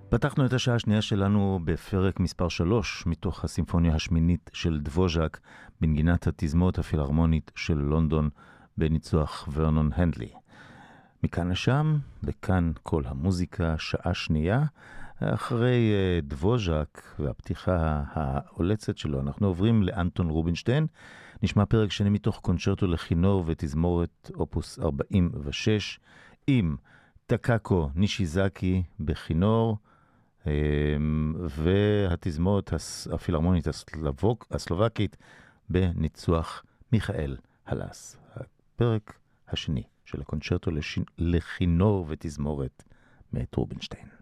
פתחנו את השעה השנייה שלנו בפרק מספר 3 מתוך הסימפוניה השמינית של דבוז'ק בנגינת התזמורת הפילהרמונית של לונדון בניצוח ורנון הנדלי. מכאן לשם, וכאן כל המוזיקה, שעה שנייה. אחרי דבוז'ק והפתיחה העולצת שלו, אנחנו עוברים לאנטון רובינשטיין. נשמע פרק שני מתוך קונצ'רטו לכינור ותזמורת אופוס 46 עם טקאקו נישיזקי בכינור, והתזמורת הפילהרמונית הסלובקית בניצוח מיכאל הלס. הפרק השני של הקונצ'רטו לכינור ותזמורת מאת רובינשטיין.